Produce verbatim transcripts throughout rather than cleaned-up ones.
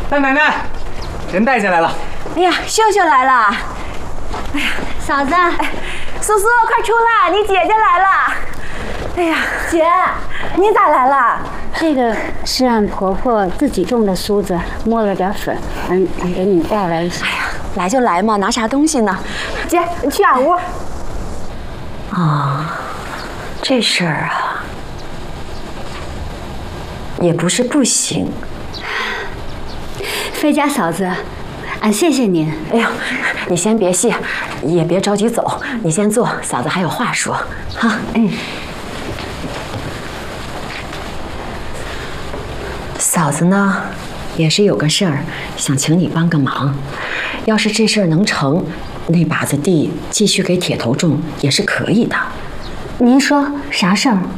大奶奶，人带进来了。 哎呀，秀秀来了。哎呀， 嫂子， 苏苏，快出来，你姐姐来了。哎呀，姐，你咋来了？ 这个是俺婆婆自己种的苏子，磨了点粉，俺俺给你带来一些。 哎呀，来就来嘛，拿啥东西呢？姐，你去俺屋。哦，这事儿啊，也不是不行。 飞家嫂子，俺谢谢您。 哎呀，你先别谢，也别着急走，你先坐，嫂子还有话说。哈，嗯。嫂子呢，也是有个事儿，想请你帮个忙。要是这事儿能成，那把子地继续给铁头种也是可以的。 您说啥事儿？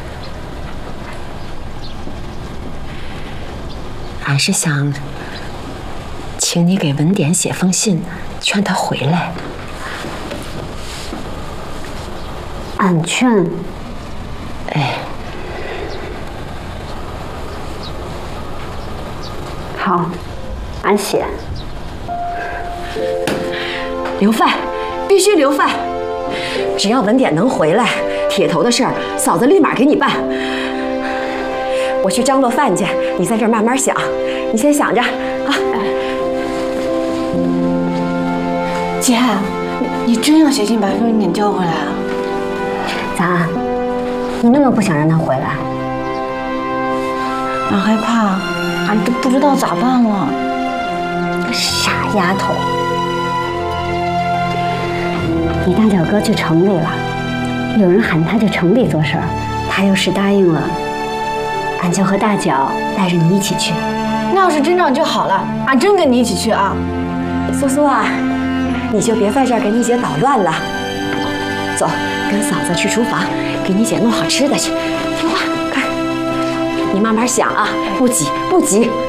俺是想请你给文典写封信，劝他回来。 俺劝。 哎。 好，俺写。 留饭，必须留饭。只要文典能回来，铁头的事儿，嫂子立马给你办。我去张罗饭去，你在这儿慢慢想，你先想着啊。 姐，你真要写信把文典叫回来啊？ 咋？你那么不想让他回来？ 俺害怕。俺都不知道咋办了。 傻丫头，你大脚哥去城里了，有人喊他去城里做事儿，他要是答应了，俺就和大脚带着你一起去。 那要是真这样就好了，俺真跟你一起去啊。 苏苏啊，你就别在这儿给你姐捣乱了。走，跟嫂子去厨房，给你姐弄好吃的去。听话，快。你慢慢想啊，不急不急。